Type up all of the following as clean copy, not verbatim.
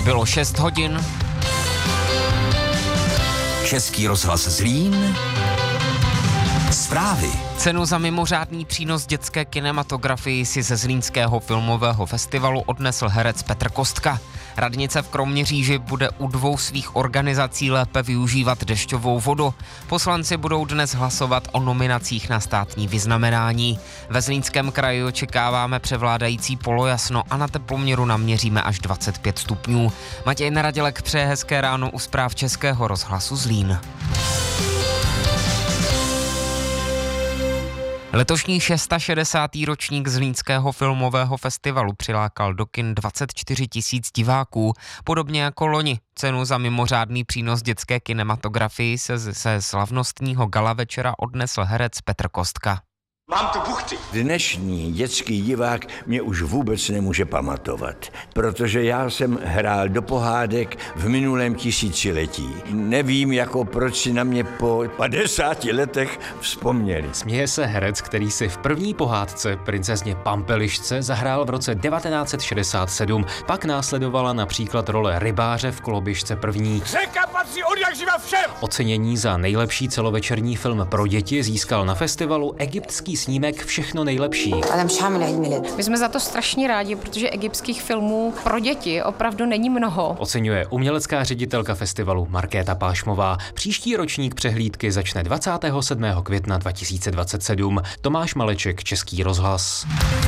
Bylo 6 hodin. Český rozhlas Zlín. Zprávy. Cenu za mimořádný přínos dětské kinematografii si ze Zlínského filmového festivalu odnesl herec Petr Kostka. Radnice v Kroměříži bude u 2 svých organizací lépe využívat dešťovou vodu. Poslanci budou dnes hlasovat o nominacích na státní vyznamenání. Ve Zlínském kraji očekáváme převládající polojasno a na teploměru naměříme až 25 stupňů. Matěj Neradělek přeje hezké ráno u zpráv Českého rozhlasu Zlín. Letošní 660. ročník Zlínského filmového festivalu přilákal do kin 24 000 diváků. Podobně jako loni cenu za mimořádný přínos dětské kinematografii se slavnostního gala večera odnesl herec Petr Kostka. Mám tu buchty. Dnešní dětský divák mě už vůbec nemůže pamatovat, protože já jsem hrál do pohádek v minulém tisíciletí. Nevím, proč si na mě po 50 letech vzpomněli. Směje se herec, který si v první pohádce princezně Pampelišce zahrál v roce 1967. Pak následovala například role rybáře v Koloběžce první. Řeka patří odjakživa všem. Ocenění za nejlepší celovečerní film pro děti získal na festivalu egyptský snímek Všechno nejlepší. My jsme za to strašně rádi, protože egyptských filmů pro děti opravdu není mnoho. Oceňuje umělecká ředitelka festivalu Markéta Pášmová. Příští ročník přehlídky začne 27. května 2027. Tomáš Maleček, Český rozhlas.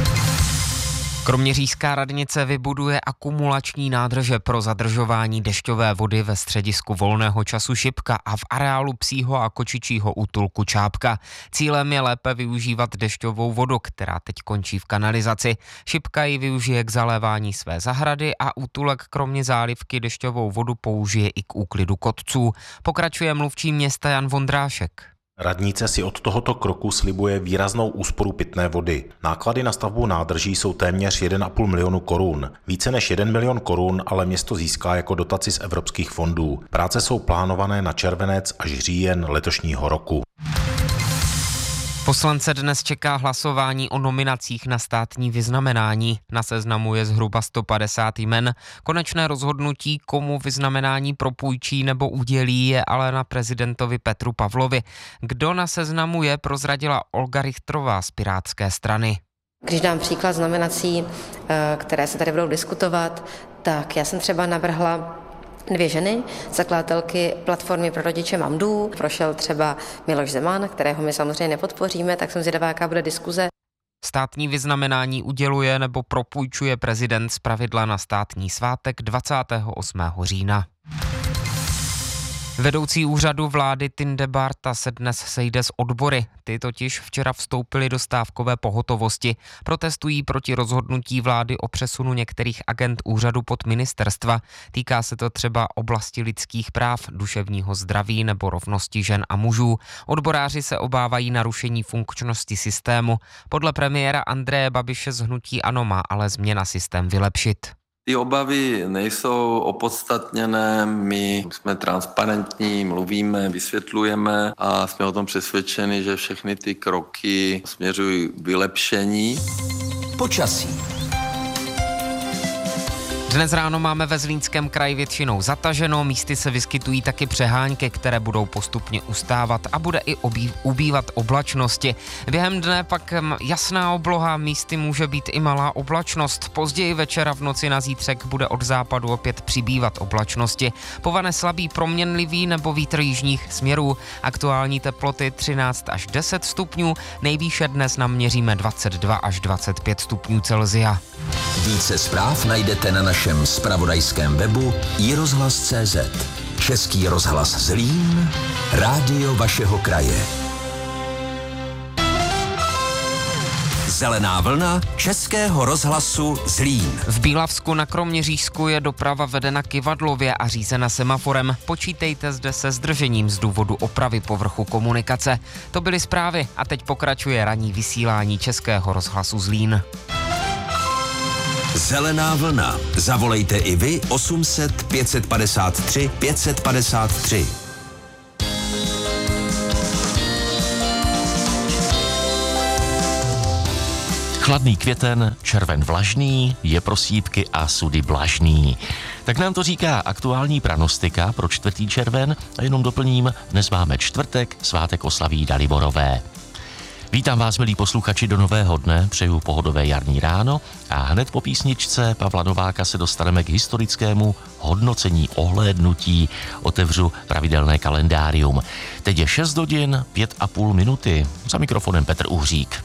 Kroměřížská radnice vybuduje akumulační nádrže pro zadržování dešťové vody ve středisku volného času Šipka a v areálu psího a kočičího útulku Čápka. Cílem je lépe využívat dešťovou vodu, která teď končí v kanalizaci. Šipka ji využije k zalévání své zahrady a útulek kromě zálivky dešťovou vodu použije i k úklidu kotců. Pokračuje mluvčí města Jan Vondrášek. Radnice si od tohoto kroku slibuje výraznou úsporu pitné vody. Náklady na stavbu nádrží jsou téměř 1,5 milionu korun. Více než 1 milion korun ale město získá jako dotaci z evropských fondů. Práce jsou plánované na červenec až říjen letošního roku. Poslance dnes čeká hlasování o nominacích na státní vyznamenání. Na seznamu je zhruba 150 jmen. Konečné rozhodnutí, komu vyznamenání propůjčí nebo udělí, je ale na prezidentovi Petru Pavlovi. Kdo na seznamu je, prozradila Olga Richtrová z Pirátské strany. Když dám příklad z nominací, které se tady budou diskutovat, tak já jsem třeba navrhla 2 ženy, zakladatelky platformy pro rodiče Mamdů. Prošel třeba Miloš Zeman, kterého my samozřejmě nepodpoříme, tak jsem zvědavá, jaká bude diskuze. Státní vyznamenání uděluje nebo propůjčuje prezident zpravidla na státní svátek 28. října. Vedoucí úřadu vlády Tinde Barta se dnes sejde s odbory. Ty totiž včera vstoupily do stávkové pohotovosti. Protestují proti rozhodnutí vlády o přesunu některých agend úřadu pod ministerstva. Týká se to třeba oblasti lidských práv, duševního zdraví nebo rovnosti žen a mužů. Odboráři se obávají narušení funkčnosti systému. Podle premiéra Andreje Babiše z hnutí ANO má ale změna systém vylepšit. Ty obavy nejsou opodstatněné, my jsme transparentní, mluvíme, vysvětlujeme a jsme o tom přesvědčeni, že všechny ty kroky směřují k vylepšení. Počasí. Dnes ráno máme ve Zlínském kraji většinou zataženo, místy se vyskytují taky přehánky, které budou postupně ustávat a bude i ubývat oblačnosti. Během dne pak jasná obloha, místy může být i malá oblačnost. Později večera v noci na zítřek bude od západu opět přibývat oblačnosti. Povane slabý proměnlivý nebo vítr jižních směrů. Aktuální teploty 13 až 10 stupňů, nejvýše dnes naměříme 22 až 25 stupňů Celsia. Více zpráv najdete na našem zpravodajském webu iRozhlas.cz. Český rozhlas Zlín, rádio vašeho kraje. Zelená vlna Českého rozhlasu Zlín. V Bílavsku na Kroměřížsku je doprava vedena kyvadlově a řízena semaforem. Počítejte zde se zdržením z důvodu opravy povrchu komunikace. To byly zprávy a teď pokračuje ranní vysílání Českého rozhlasu Zlín. Zelená vlna. Zavolejte i vy 800 553 553. Chladný květen, červen vlažný, je pro sýpky a sudy blažný. Tak nám to říká aktuální pranostika pro 4. červen a jenom doplním, dnes máme čtvrtek, svátek oslaví Daliborové. Vítám vás, milí posluchači, do nového dne, přeju pohodové jarní ráno a hned po písničce Pavla Nováka se dostaneme k historickému hodnocení, ohlédnutí, otevřu pravidelné kalendárium. Teď je 6 hodin, 5,5 minuty, za mikrofonem Petr Uhřík.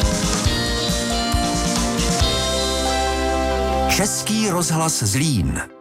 Český rozhlas Zlín.